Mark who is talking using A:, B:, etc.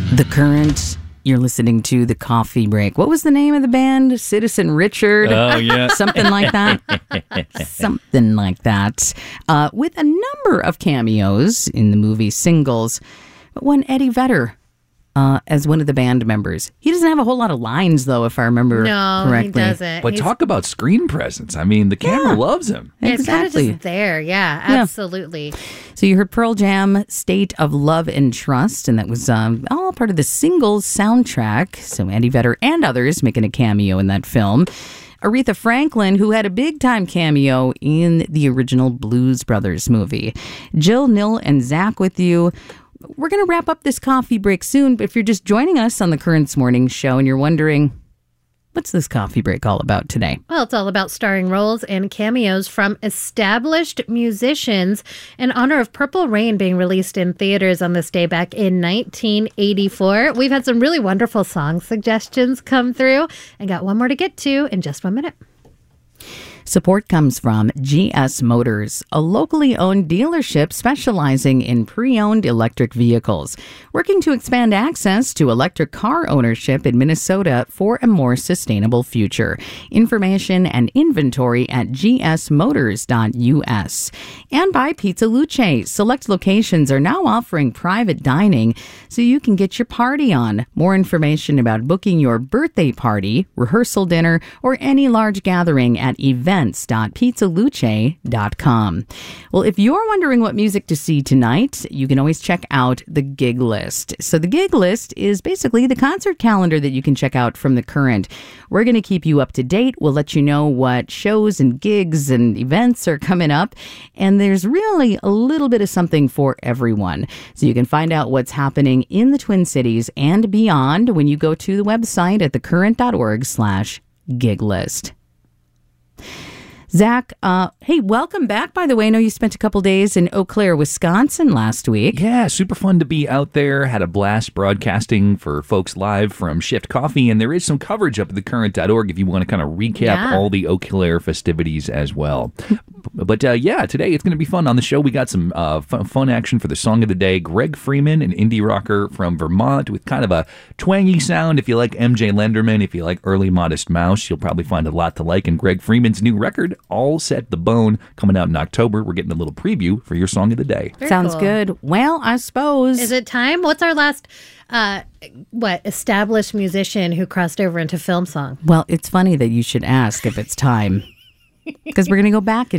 A: The Current. You're listening to The Coffee Break. What was the name of the band? Citizen Richard?
B: Oh, yeah.
A: Something like that. Something like that. With a number of cameos in the movie Singles, but one Eddie Vedder as one of the band members. He doesn't have a whole lot of lines, though, if I remember correctly.
C: No, he doesn't.
B: But talk about screen presence. I mean, the camera loves him.
C: Yeah, it's kind of
A: Exactly.
C: just there. Yeah, absolutely.
A: So you heard Pearl Jam, State of Love and Trust, and that was all part of the Singles soundtrack. So Eddie Vedder and others making a cameo in that film. Aretha Franklin, who had a big-time cameo in the original Blues Brothers movie. Jill, Nil, and Zach with you. We're going to wrap up this coffee break soon, but if you're just joining us on the Currents Morning Show and you're wondering, what's this coffee break all about today?
C: Well, it's all about starring roles and cameos from established musicians in honor of Purple Rain being released in theaters on this day back in 1984. We've had some really wonderful song suggestions come through and got one more to get to in just 1 minute.
A: Support comes from GS Motors, a locally owned dealership specializing in pre-owned electric vehicles, working to expand access to electric car ownership in Minnesota for a more sustainable future. Information and inventory at gsmotors.us. And by Pizza Luce. Select locations are now offering private dining so you can get your party on. More information about booking your birthday party, rehearsal dinner, or any large gathering at events.pizzaluce.com. Well, if you're wondering what music to see tonight, you can always check out the gig list. So the gig list is basically the concert calendar that you can check out from The Current. We're going to keep you up to date. We'll let you know what shows and gigs and events are coming up. And there's really a little bit of something for everyone. So you can find out what's happening in the Twin Cities and beyond when you go to the website at thecurrent.org/gig list. Zach, hey, welcome back, by the way. I know you spent a couple days in Eau Claire, Wisconsin last week.
B: Yeah, super fun to be out there. Had a blast broadcasting for folks live from Shift Coffee, and there is some coverage up at thecurrent.org if you want to kind of recap all the Eau Claire festivities as well. But yeah, today it's going to be fun. On the show, we got some fun action for the song of the day. Greg Freeman, an indie rocker from Vermont with kind of a twangy sound. If you like MJ Lenderman, if you like early Modest Mouse, you'll probably find a lot to like in Greg Freeman's new record, All Set the Bone, coming out in October. We're getting a little preview for your song of the day.
C: Very
A: Sounds
C: cool.
A: good. Well, I suppose.
C: Is it time? What's our last, established musician who crossed over into film song?
A: Well, it's funny that you should ask if it's time. Because we're going to go back in